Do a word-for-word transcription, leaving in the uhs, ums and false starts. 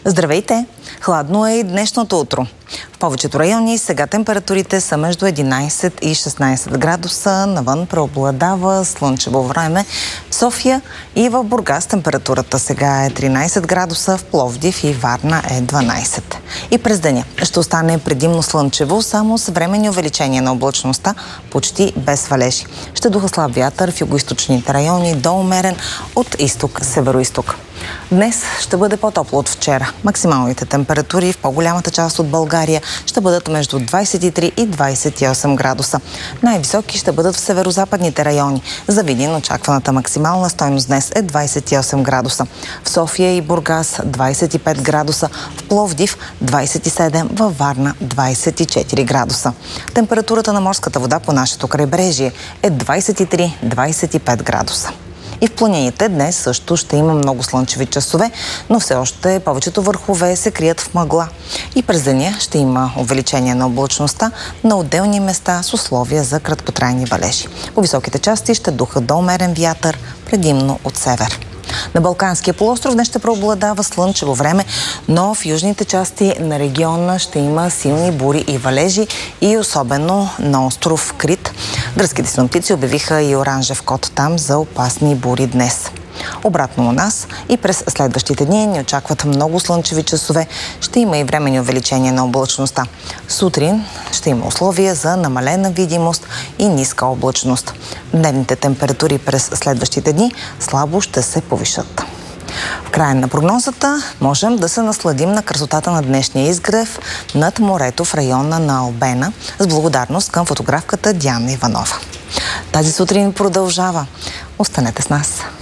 Здравейте! Хладно е и днешното утро. В повечето райони сега температурите са между единайсет и шестнайсет градуса. Навън преобладава слънчево време. В София и в Бургас температурата сега е тринайсет градуса, в Пловдив и Варна е дванайсет. И през деня ще остане предимно слънчево, само с временни увеличения на облачността, почти без валежи. Ще духа слаб вятър в югоизточните райони до умерен от изток-североизток. Днес ще бъде по-топло от вчера. Максималните температури в по-голямата част от България ще бъдат между двайсет и три и двайсет и осем градуса. Най-високи ще бъдат в северозападните райони. За Видин очакваната максимална стойност днес е двайсет и осем градуса. В София и Бургас двайсет и пет градуса, в Пловдив двайсет и седем, във Варна двайсет и четири градуса. Температурата на морската вода по нашето крайбрежие е двайсет и три до двайсет и пет градуса. И в планините днес също ще има много слънчеви часове, но все още повечето върхове се крият в мъгла. И през деня ще има увеличение на облачността на отделни места с условия за краткотрайни валежи. По високите части ще духа до умерен вятър, предимно от север. На Балканския полуостров днес ще преобладава слънчево време, но в южните части на региона ще има силни бури и валежи и особено на остров Крит. Гръцките синоптици обявиха и оранжев код там за опасни бури днес. Обратно у нас и през следващите дни ни очакват много слънчеви часове. Ще има и временни увеличения на облачността. Сутрин ще има условия за намалена видимост и ниска облачност. Дневните температури през следващите дни слабо ще се повишат. В края на прогнозата можем да се насладим на красотата на днешния изгрев над морето в района на Албена с благодарност към фотографката Диана Иванова. Тази сутрин продължава. Останете с нас!